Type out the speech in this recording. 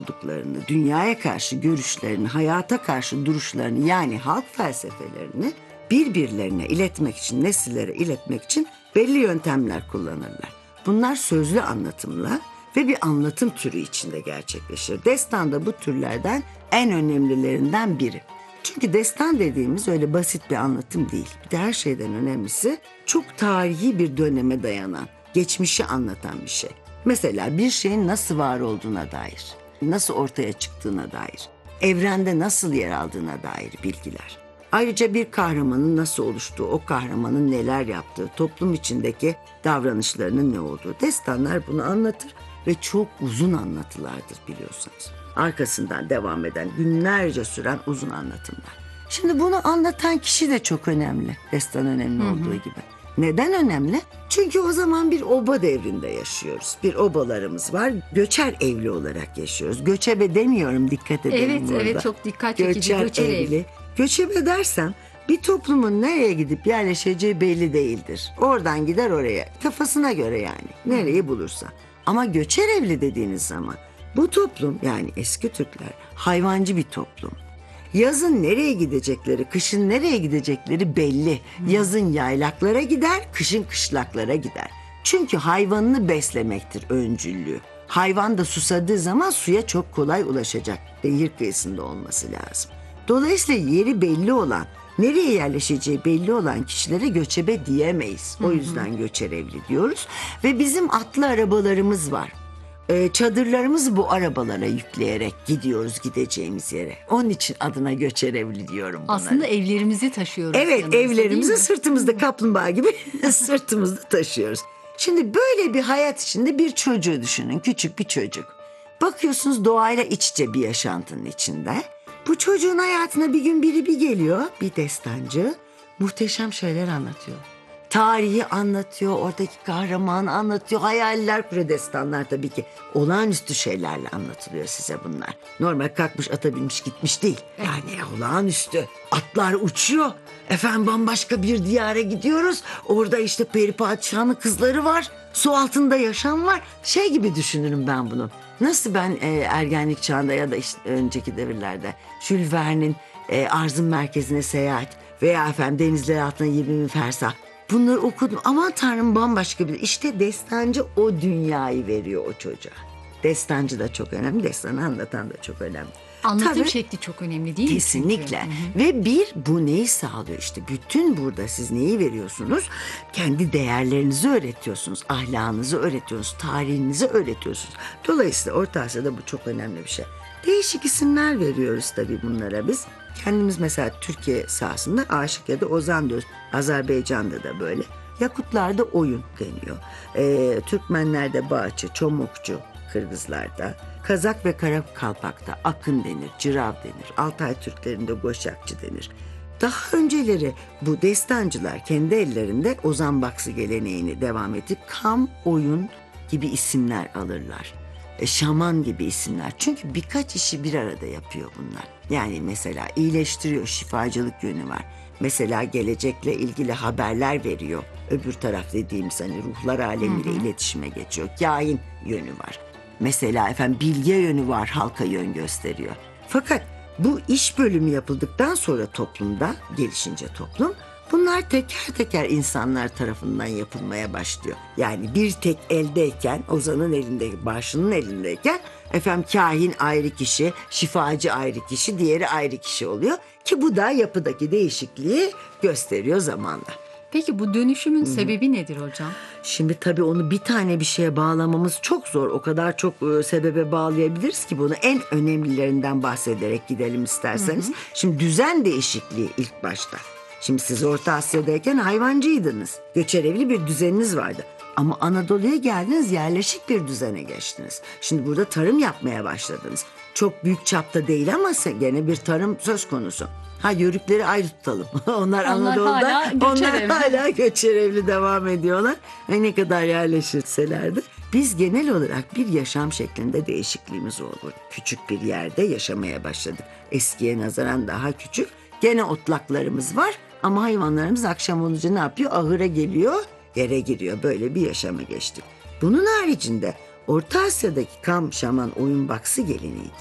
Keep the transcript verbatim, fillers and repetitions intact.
olduklarını, dünyaya karşı görüşlerini, hayata karşı duruşlarını yani halk felsefelerini birbirlerine iletmek için, nesillere iletmek için belli yöntemler kullanırlar. Bunlar sözlü anlatımla ve bir anlatım türü içinde gerçekleşir. Destan da bu türlerden en önemlilerinden biri. Çünkü destan dediğimiz öyle basit bir anlatım değil. Bir de her şeyden önemlisi çok tarihi bir döneme dayanan, geçmişi anlatan bir şey. Mesela bir şeyin nasıl var olduğuna dair, nasıl ortaya çıktığına dair, evrende nasıl yer aldığına dair bilgiler. Ayrıca bir kahramanın nasıl oluştuğu, o kahramanın neler yaptığı, toplum içindeki davranışlarının ne olduğu. Destanlar bunu anlatır ve çok uzun anlatılardır biliyorsunuz. Arkasından devam eden, günlerce süren uzun anlatımlar. Şimdi bunu anlatan kişi de çok önemli. Destan önemli olduğu gibi. Neden önemli? Çünkü o zaman bir oba devrinde yaşıyoruz. Bir obalarımız var. Göçer evli olarak yaşıyoruz. Göçebe demiyorum, dikkat edelim Evet, burada. evet çok dikkat çekici. Göçer, Göçer evli. evli. Göçebe dersem bir toplumun nereye gidip yerleşeceği belli değildir. Oradan gider oraya. Kafasına göre yani. Nereyi bulursa. Ama göçer evli dediğiniz zaman bu toplum yani eski Türkler hayvancı bir toplum. Yazın nereye gidecekleri, kışın nereye gidecekleri belli. Yazın yaylaklara gider, kışın kışlaklara gider. Çünkü hayvanını beslemektir öncüllüğü. Hayvan da susadığı zaman suya çok kolay ulaşacak. Nehir kıyısında olması lazım. Dolayısıyla yeri belli olan, nereye yerleşeceği belli olan kişilere göçebe diyemeyiz. O yüzden göçer evli diyoruz. Ve bizim atlı arabalarımız var. Ee, çadırlarımızı bu arabalara yükleyerek gidiyoruz gideceğimiz yere. Onun için adına göçer evli diyorum bunlara. Aslında evlerimizi taşıyoruz. Evet, yanımızda, evlerimizi değil mi? sırtımızda kaplumbağa gibi sırtımızda taşıyoruz. Şimdi böyle bir hayat içinde bir çocuğu düşünün, küçük bir çocuk. Bakıyorsunuz doğayla iç içe bir yaşantının içinde. Bu çocuğun hayatına bir gün biri bir geliyor, bir destancı. Muhteşem şeyler anlatıyor. Tarihi anlatıyor, oradaki kahramanı anlatıyor, hayaller kuruyor. Destanlar tabii ki olağanüstü şeylerle anlatılıyor size bunlar. Normal kalkmış ata binmiş gitmiş değil. Yani olağanüstü. Atlar uçuyor. Efendim bambaşka bir diyara gidiyoruz. Orada işte peri padişahının kızları var. Su altında yaşam var. Şey gibi düşünürüm ben bunu. Nasıl ben e, ergenlik çağında ya da işte önceki devirlerde Jules Verne'in e, Arzın Merkezine Seyahat veya efendim Denizler Altında yirmi bin Fersah. Bunları okudum. Aman Tanrım bambaşka bir... İşte destancı o dünyayı veriyor o çocuğa. Destancı da çok önemli. Destanı anlatan da çok önemli. Anlatım Tabii, şekli çok önemli değil mi? kesinlikle. Çünkü? Ve bir bu neyi sağlıyor işte. Bütün burada siz neyi veriyorsunuz? Kendi değerlerinizi öğretiyorsunuz. Ahlakınızı öğretiyorsunuz. Tarihinizi öğretiyorsunuz. Dolayısıyla Orta Asya'da bu çok önemli bir şey. Değişik isimler veriyoruz tabii bunlara biz. Kendimiz mesela Türkiye sahasında aşık ya da ozan diyoruz. Azerbaycan'da da böyle. Yakutlarda oyun deniyor. Ee, Türkmenlerde bağçı, çomukçu, Kırgızlarda. Kazak ve Karakalpak'ta akın denir, cırav denir. Altay Türklerinde goşakçı denir. Daha önceleri bu destancılar kendi ellerinde ozan baksı geleneğini devam edip kam, oyun gibi isimler alırlar. E, şaman gibi isimler. Çünkü birkaç işi bir arada yapıyor bunlar. Yani mesela iyileştiriyor, şifacılık yönü var. Mesela gelecekle ilgili haberler veriyor. Öbür taraf dediğimiz hani ruhlar alemiyle hı hı. iletişime geçiyor. Kahin yönü var. Mesela efendim bilge yönü var, halka yön gösteriyor. Fakat bu iş bölümü yapıldıktan sonra toplumda, gelişince toplum, bunlar teker teker insanlar tarafından yapılmaya başlıyor. Yani bir tek eldeyken, ozanın elinde, başının elindeyken efendim kahin ayrı kişi, şifacı ayrı kişi, diğeri ayrı kişi oluyor. Ki bu da yapıdaki değişikliği gösteriyor zamanla. Peki bu dönüşümün Hı-hı. sebebi nedir hocam? Şimdi tabii onu bir tane bir şeye bağlamamız çok zor. O kadar çok e, sebebe bağlayabiliriz ki bunu en önemlilerinden bahsederek gidelim isterseniz. Hı-hı. Şimdi düzen değişikliği ilk başta. Şimdi siz Orta Asya'dayken hayvancıydınız. Göçerevli bir düzeniniz vardı. Ama Anadolu'ya geldiniz, yerleşik bir düzene geçtiniz. Şimdi burada tarım yapmaya başladınız. Çok büyük çapta değil ama gene bir tarım söz konusu. Ha yörükleri ayrı tutalım. onlar, onlar Anadolu'da hala onlar hala göçerevli devam ediyorlar. Ve ne kadar yerleşirseler de. Biz genel olarak bir yaşam şeklinde değişikliğimiz oldu. Küçük bir yerde yaşamaya başladık. Eskiye nazaran daha küçük. Gene otlaklarımız var ama hayvanlarımız akşam olunca ne yapıyor? Ahıra geliyor, yere giriyor. Böyle bir yaşama geçtik. Bunun haricinde Orta Asya'daki kam, şaman, oyun baksı geleneği